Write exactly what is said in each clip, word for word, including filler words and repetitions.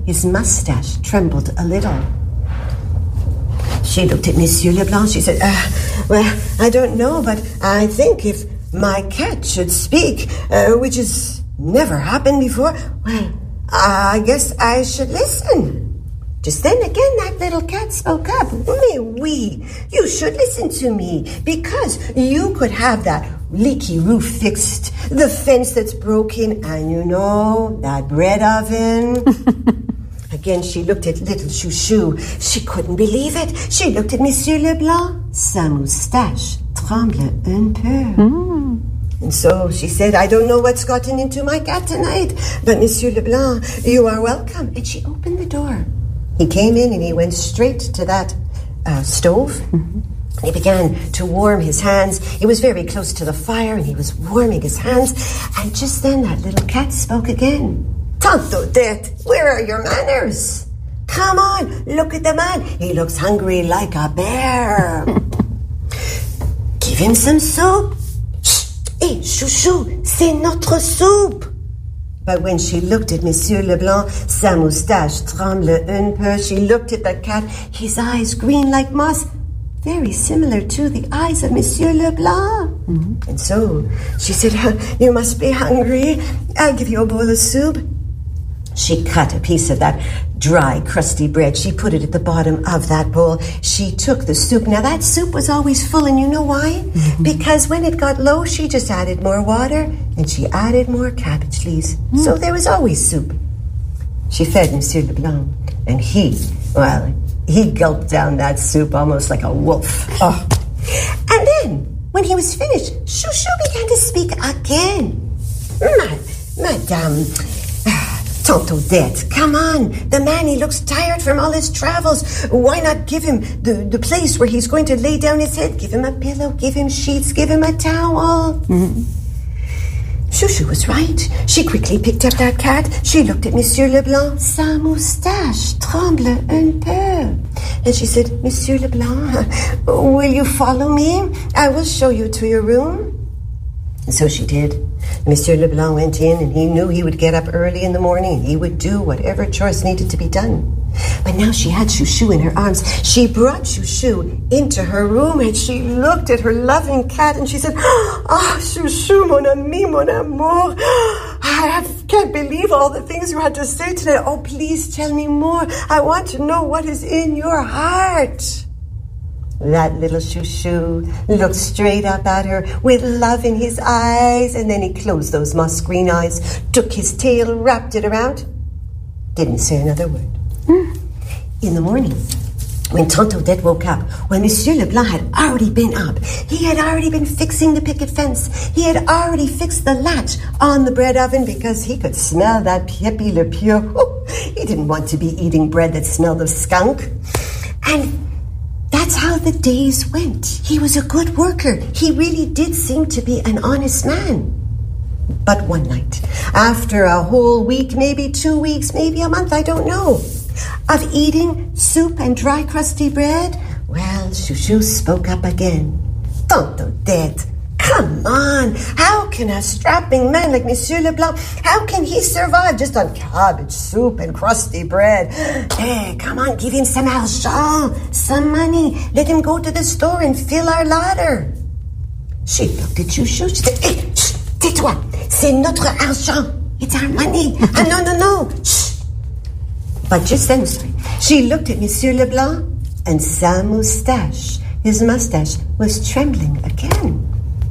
his mustache trembled a little. She looked at Monsieur Leblanc. She said, uh, well, I don't know, but I think if my cat should speak, uh, which has never happened before, well, I guess I should listen. Just then again, that little cat spoke up. Mais oui, you should listen to me, because you could have that leaky roof fixed, the fence that's broken, and you know, that bread oven. Again, she looked at little Chouchou. She couldn't believe it. She looked at Monsieur Leblanc. Sa moustache tremblait un peu. Mm. And so she said, I don't know what's gotten into my cat tonight, but Monsieur Leblanc, you are welcome. And she opened the door. He came in and he went straight to that uh, stove. Mm-hmm. He began to warm his hands. He was very close to the fire and he was warming his hands. And just then that little cat spoke again. Tante Odette, where are your manners? Come on, look at the man. He looks hungry like a bear. Give him some soup. Shh, hey, Chouchou, c'est notre soupe. But when she looked at Monsieur Leblanc, sa moustache tremblait un peu. She looked at the cat, his eyes green like moss, very similar to the eyes of Monsieur Leblanc. Mm-hmm. And so she said, you must be hungry. I'll give you a bowl of soup. She cut a piece of that dry, crusty bread. She put it at the bottom of that bowl. She took the soup. Now, that soup was always full, and you know why? Mm-hmm. Because when it got low, she just added more water, and she added more cabbage leaves. Mm. So there was always soup. She fed Monsieur Leblanc, and he, well, he gulped down that soup almost like a wolf. Oh. And then, when he was finished, Chouchou began to speak again. Ma- Madame... Tante Odette, come on. The man, he looks tired from all his travels. Why not give him the, the place where he's going to lay down his head? Give him a pillow, give him sheets, give him a towel. Mm-hmm. Chouchou was right. She quickly picked up that cat. She looked at Monsieur Leblanc. Sa moustache tremble un peu. And she said, Monsieur Leblanc, will you follow me? I will show you to your room. And so she did. Monsieur Leblanc went in, and he knew he would get up early in the morning. He would do whatever chores needed to be done. But now she had Chouchou in her arms. She brought Chouchou into her room, and she looked at her loving cat, and she said, "Ah, Chouchou, mon ami, mon amour. I can't believe all the things you had to say today. Oh, please tell me more. I want to know what is in your heart." That little Chouchou looked straight up at her with love in his eyes, and then he closed those moss green eyes, took his tail, wrapped it around, didn't say another word. Mm. In the morning, when Tante Odette woke up, when Monsieur Leblanc had already been up, he had already been fixing the picket fence. He had already fixed the latch on the bread oven because he could smell that pied le pieux. Oh, he didn't want to be eating bread that smelled of skunk. And that's how the days went. He was a good worker. He really did seem to be an honest man. But one night, after a whole week, maybe two weeks, maybe a month, I don't know, of eating soup and dry crusty bread, well, Chouchou spoke up again. Tante Odette, come on. How can a strapping man like Monsieur Leblanc, how can he survive just on cabbage soup and crusty bread? Hey, come on, give him some argent, some money. Let him go to the store and fill our larder. She looked at Chouchou. She said, hey, shh, tais-toi. C'est notre argent. It's our money. Ah, no, no, no. Shh. But just then, she looked at Monsieur Leblanc, and sa moustache, his mustache, was trembling again.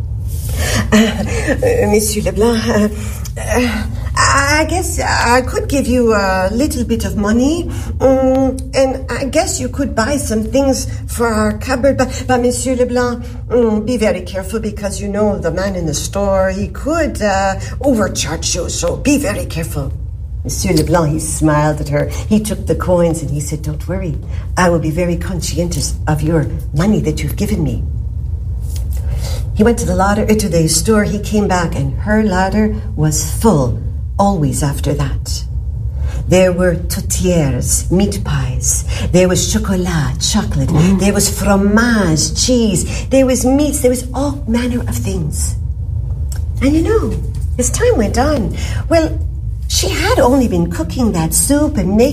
Uh, uh, Monsieur Leblanc, uh, uh, I guess I could give you a little bit of money, um, and I guess you could buy some things for our cupboard, but, but Monsieur Leblanc, um, be very careful, because you know the man in the store, he could uh, overcharge you, so be very careful. Monsieur Leblanc, he smiled at her. He took the coins and he said, don't worry, I will be very conscientious of your money that you've given me. He went to the larder, to the store. He came back, and her larder was full, always after that. There were tourtières, meat pies. There was chocolat, chocolate. Mm. There was fromage, cheese. There was meats. There was all manner of things. And you know, as time went on, well, she had only been cooking that soup and making